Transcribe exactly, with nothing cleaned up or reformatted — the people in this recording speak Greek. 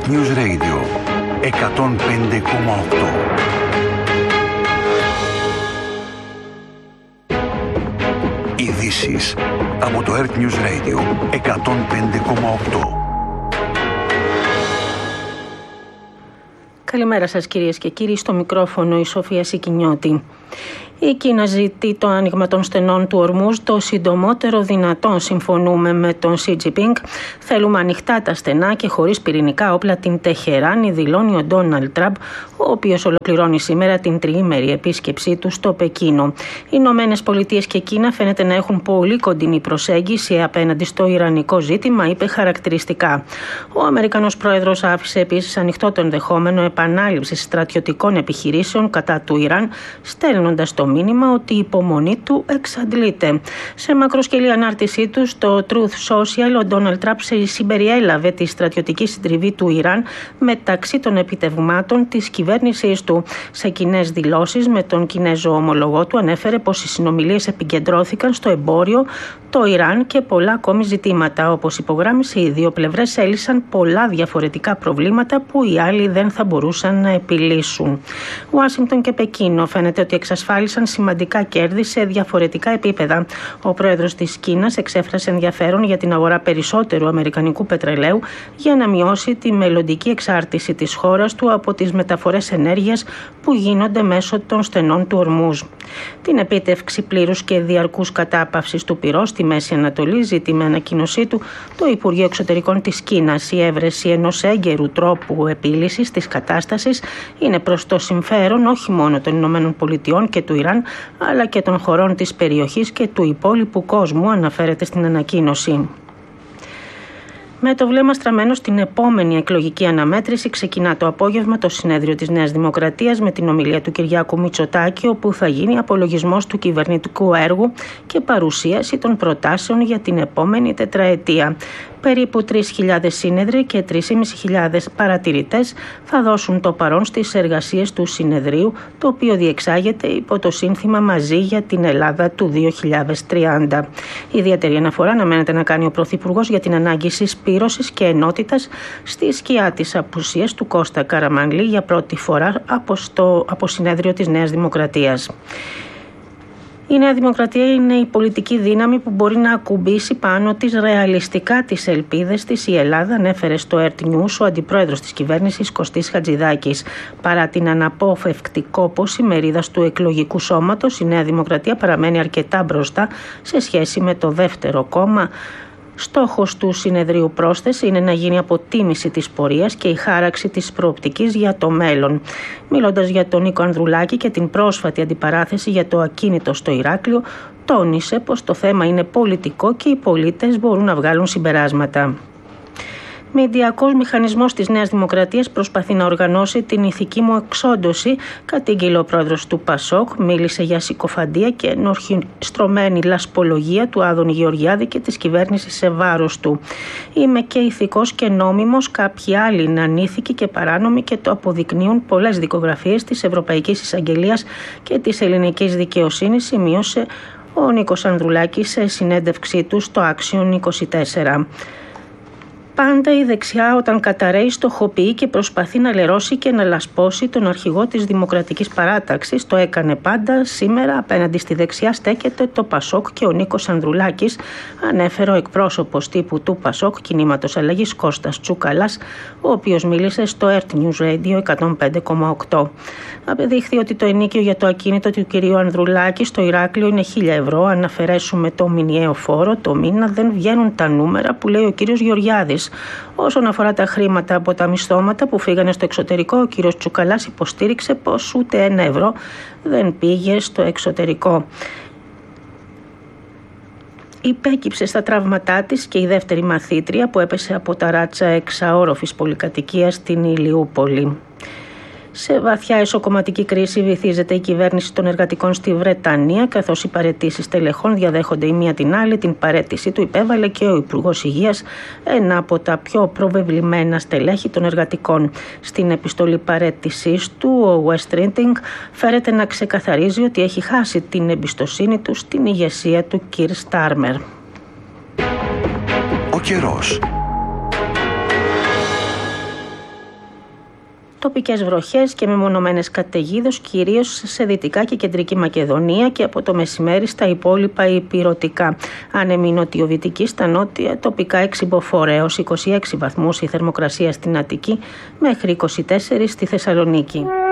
Earth News Radio εκατόν πέντε κόμμα οκτώ. Ειδήσεις από το Earth News Radio εκατόν πέντε κόμμα οκτώ. Καλημέρα σας κυρίες και κύριοι, στο μικρόφωνο η Σοφία Σικινιώτη. Η Κίνα ζητεί το άνοιγμα των στενών του Ορμούζ το συντομότερο δυνατόν. Συμφωνούμε με τον Σι Τζινπίνγκ. Θέλουμε ανοιχτά τα στενά και χωρίς πυρηνικά όπλα την Τεχεράνη, δηλώνει ο Ντόναλντ Τραμπ, ο οποίος ολοκληρώνει σήμερα την τριήμερη επίσκεψή του στο Πεκίνο. Οι Ηνωμένες Πολιτείες και Κίνα φαίνεται να έχουν πολύ κοντινή προσέγγιση απέναντι στο ιρανικό ζήτημα, είπε χαρακτηριστικά. Ο Αμερικανός πρόεδρος άφησε επίσης ανοιχτό το ενδεχόμενο επανάληψης στρατιωτικών επιχειρήσεων κατά του Ιράν, στέλνοντας το μήνυμα ότι η υπομονή του εξαντλείται. Σε μακροσκελή ανάρτησή του στο Truth Social, ο Ντόναλντ Τραμπ συμπεριέλαβε τη στρατιωτική συντριβή του Ιράν μεταξύ των επιτευγμάτων της κυβέρνησής του. Σε κοινές δηλώσεις με τον Κινέζο ομολογό του ανέφερε πως οι συνομιλίες επικεντρώθηκαν στο εμπόριο, το Ιράν και πολλά ακόμη ζητήματα. Όπως υπογράμμισε, οι δύο πλευρές έλυσαν πολλά διαφορετικά προβλήματα που οι άλλοι δεν θα μπορούσαν να επιλύσουν. Ουάσιγκτον και Πεκίνο φαίνεται ότι εξασφάλισαν σημαντικά κέρδη σε διαφορετικά επίπεδα. Ο πρόεδρος της Κίνας εξέφρασε ενδιαφέρον για την αγορά περισσότερου αμερικανικού πετρελαίου για να μειώσει τη μελλοντική εξάρτηση της χώρας του από τις μεταφορές ενέργειας που γίνονται μέσω των στενών του Ορμούζ. Την επίτευξη πλήρους και διαρκούς κατάπαυσης του πυρός στη Μέση Ανατολή ζητεί με ανακοίνωσή του το Υπουργείο Εξωτερικών της Κίνας. Η έβρεση ενός έγκαιρου τρόπου επίλυσης της κατάστασης είναι προς το συμφέρον όχι μόνο των Ηνωμένων Πολιτειών και του Ιράν, αλλά και των χωρών της περιοχής και του υπόλοιπου κόσμου, αναφέρεται στην ανακοίνωση. Με το βλέμμα στραμμένο στην επόμενη εκλογική αναμέτρηση, ξεκινά το απόγευμα το συνέδριο της Νέας Δημοκρατίας με την ομιλία του Κυριάκου Μητσοτάκη, όπου θα γίνει απολογισμός του κυβερνητικού έργου και παρουσίαση των προτάσεων για την επόμενη τετραετία. Περίπου τρεις χιλιάδες σύνεδροι και τρεις χιλιάδες πεντακόσιοι παρατηρητές θα δώσουν το παρόν στις εργασίες του συνεδρίου, το οποίο διεξάγεται υπό το σύνθημα «Μαζί για την Ελλάδα» του δύο χιλιάδες τριάντα. Ιδιαίτερη αναφορά αναμένεται να κάνει ο Πρωθυπουργός για την ανάγκη συσπήρωσης και ενότητας στη σκιά της απουσίας του Κώστα Καραμανλή για πρώτη φορά από, στο, από συνέδριο της Νέας Δημοκρατίας. Η Νέα Δημοκρατία είναι η πολιτική δύναμη που μπορεί να ακουμπήσει πάνω της ρεαλιστικά τις ελπίδες της η Ελλάδα, ανέφερε στο Earth News ο αντιπρόεδρος της κυβέρνησης Κωστής Χατζηδάκης. Παρά την αναπόφευκτη κόπωση μερίδας του εκλογικού σώματος, η Νέα Δημοκρατία παραμένει αρκετά μπροστά σε σχέση με το δεύτερο κόμμα. Στόχος του συνεδρίου, πρόσθεση, είναι να γίνει αποτίμηση της πορείας και η χάραξη της προοπτικής για το μέλλον. Μιλώντας για τον Νίκο Ανδρουλάκη και την πρόσφατη αντιπαράθεση για το ακίνητο στο Ηράκλειο, τόνισε πως το θέμα είναι πολιτικό και οι πολίτες μπορούν να βγάλουν συμπεράσματα. Μηντιακός μηχανισμός της Νέας Δημοκρατίας προσπαθεί να οργανώσει την ηθική μου εξόντωση, κατήγγειλε ο πρόεδρος του Πασόκ. Μίλησε για συκοφαντία και ενορχιστρωμένη λασπολογία του Άδωνη Γεωργιάδη και της κυβέρνησης σε βάρος του. Είμαι και ηθικός και νόμιμος, κάποιοι άλλοι είναι ανήθικοι και παράνομοι και το αποδεικνύουν πολλές δικογραφίες της Ευρωπαϊκής Εισαγγελίας και της ελληνικής δικαιοσύνης, σημείωσε ο Νίκος Ανδρουλάκης σε συνέντευξή του στο Action είκοσι τέσσερα. Πάντα η δεξιά όταν καταραίει στοχοποιεί και προσπαθεί να λερώσει και να λασπώσει τον αρχηγό της Δημοκρατικής Παράταξης. Το έκανε πάντα. Σήμερα απέναντι στη δεξιά στέκεται το Πασόκ και ο Νίκος Ανδρουλάκης, ανέφερε ο εκπρόσωπος τύπου του Πασόκ Κινήματος Αλλαγής Κώστας Τσούκαλας, ο οποίος μίλησε στο Earth News Radio εκατόν πέντε κόμμα οκτώ. Απεδείχθη ότι το ενίκιο για το ακίνητο του κυρίου Ανδρουλάκη στο Ηράκλειο είναι χίλια ευρώ. Αν αφαιρέσουμε το μηνιαίο φόρο, το μήνα δεν βγαίνουν τα νούμερα που λέει ο κύριος Γεωργιάδης. Όσον αφορά τα χρήματα από τα μισθώματα που φύγανε στο εξωτερικό, ο κύριος Τσουκαλάς υποστήριξε πως ούτε ένα ευρώ δεν πήγε στο εξωτερικό. Υπέκυψε στα τραύματά της και η δεύτερη μαθήτρια που έπεσε από τα ράτσα εξαόροφης πολυκατοικίας στην Ηλιούπολη. Σε βαθιά εσωκομματική κρίση βυθίζεται η κυβέρνηση των εργατικών στη Βρετανία, καθώς οι παραιτήσεις τελεχών διαδέχονται η μία την άλλη. Την παραίτησή του υπέβαλε και ο Υπουργός Υγείας, ένα από τα πιο προβεβλημένα στελέχη των εργατικών. Στην επιστολή παραίτησής του, ο West Riding φέρεται να ξεκαθαρίζει ότι έχει χάσει την εμπιστοσύνη του στην ηγεσία του Κιρ Στάρμερ. Ο καιρός. τοπικές βροχές και μεμονωμένες καταιγίδες, κυρίως σε Δυτικά και Κεντρική Μακεδονία και από το μεσημέρι στα υπόλοιπα ηπειρωτικά. Άνεμη νοτιοβυτική στα νότια, τοπικά έξι μποφόρ, είκοσι έξι βαθμούς η θερμοκρασία στην Αττική μέχρι είκοσι τέσσερα στη Θεσσαλονίκη.